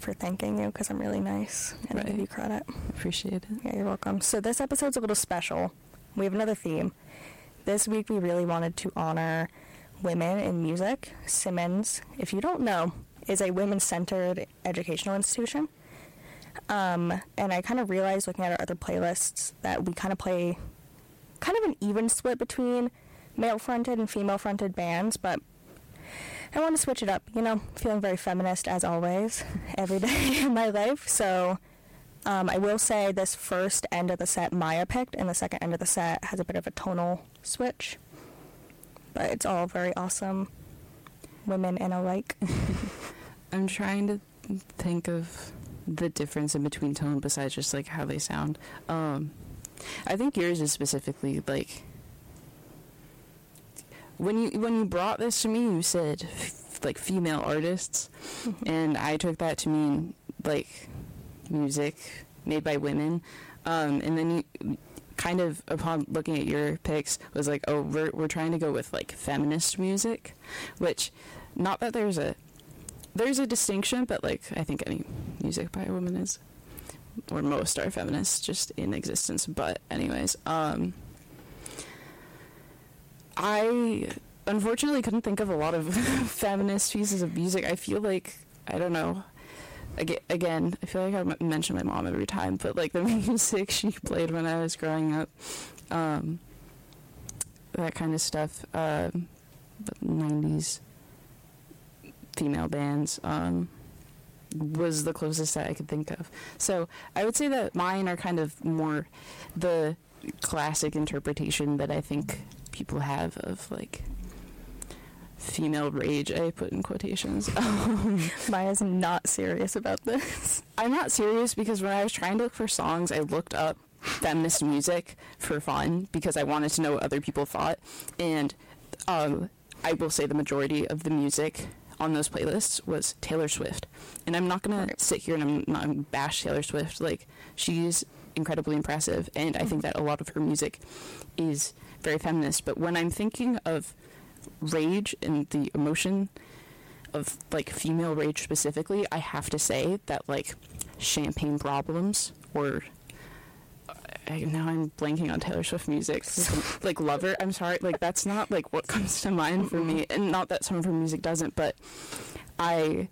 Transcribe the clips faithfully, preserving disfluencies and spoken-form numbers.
for thanking you because I'm really nice and right. I give you credit. Appreciate it. Yeah, you're welcome. So this episode's a little special. We have another theme. This week we really wanted to honor women in music. Simmons, if you don't know, is a women-centered educational institution. Um, and I kind of realized looking at our other playlists that we kind of play kind of an even split between male-fronted and female-fronted bands, but I want to switch it up, you know, feeling very feminist as always, every day in my life. So um, I will say this first end of the set Maya picked, and the second end of the set has a bit of a tonal switch. But it's all very awesome women and alike. I'm trying to think of the difference in between tone besides just, like, how they sound. Um, I think yours is specifically, like... When you when you brought this to me, you said, f- like, female artists, mm-hmm. and I took that to mean, like, music made by women, um, and then you kind of, upon looking at your picks, was like, oh, we're we're trying to go with, like, feminist music, which, not that there's a, there's a distinction, but, like, I think any music by a woman is, or most are feminists just in existence, but anyways, um... I unfortunately couldn't think of a lot of feminist pieces of music. I feel like, I don't know, again, I feel like I m- mention my mom every time, but, like, the music she played when I was growing up, um, that kind of stuff, um, nineties female bands, um, was the closest that I could think of. So I would say that mine are kind of more the classic interpretation that I think people have of, like, female rage, I put in quotations. Um, Maya's not serious about this. I'm not serious because when I was trying to look for songs, I looked up feminist music for fun because I wanted to know what other people thought, and um, I will say the majority of the music on those playlists was Taylor Swift. And I'm not going to sit here and I'm not gonna bash Taylor Swift. Like, she's incredibly impressive, and I think that a lot of her music is very feminist. But when I'm thinking of rage and the emotion of, like, female rage specifically, I have to say that, like, Champagne Problems or I, now I'm blanking on Taylor Swift music. Like, Lover, I'm sorry, like, that's not, like, what comes to mind for me. And not that some of her music doesn't, but I...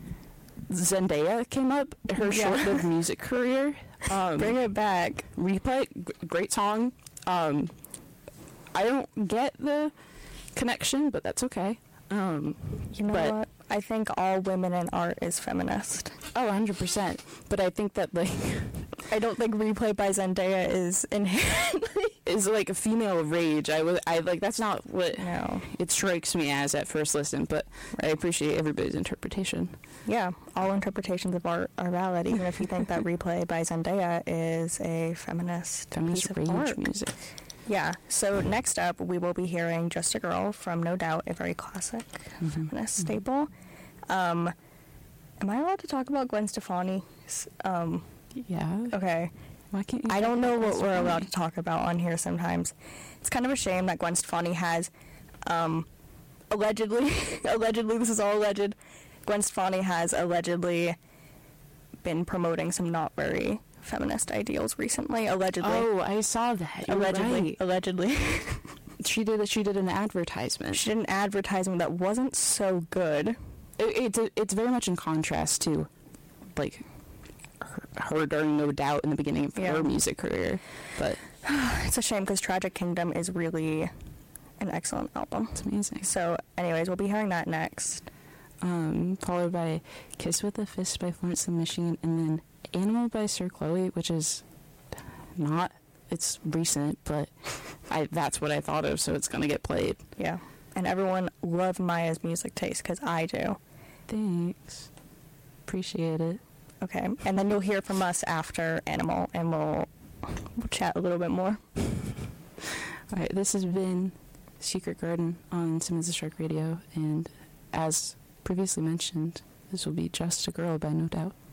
Zendaya came up, her yeah. short-lived music career. Um, Bring it back. Replay, g- great song. Um, I don't get the connection, but that's okay. Um, you know but, what? I think all women in art is feminist. Oh, one hundred percent. But I think that, like... I don't think Replay by Zendaya is inherently... is, like, a female rage. I, was, I like, that's not what no. it strikes me as at first listen, but I appreciate everybody's interpretation. Yeah, all interpretations of art are valid, even if you think that Replay by Zendaya is a feminist, feminist piece rage of art. music. Yeah, so next up, we will be hearing Just a Girl from No Doubt, a very classic mm-hmm. feminist mm-hmm. staple. Um, am I allowed to talk about Gwen Stefani? Um, yeah. Okay. Why can't you I don't know what Stefani? we're allowed to talk about on here sometimes. It's kind of a shame that Gwen Stefani has, um, allegedly, allegedly, this is all alleged, Gwen Stefani has allegedly been promoting some not very feminist ideals recently, allegedly. Oh, I saw that. You're allegedly. Right. Allegedly. she did a, she did an advertisement. She did an advertisement that wasn't so good. It, it's it's very much in contrast to, like, her, her during No Doubt in the beginning of yeah. her music career. But it's a shame because Tragic Kingdom is really an excellent album. It's amazing. So, anyways, we'll be hearing that next. Um, followed by Kiss with a Fist by Florence and the Machine, and then Animal by Sir Chloe, which is not, it's recent, but I that's what I thought of, so it's going to get played. Yeah. And everyone love Maya's music taste, because I do. Thanks. Appreciate it. Okay. And then you'll hear from us after Animal, and we'll, we'll chat a little bit more. All right, this has been Secret Garden on Simmons the Shark Radio, and as previously mentioned, this will be Just a Girl by No Doubt.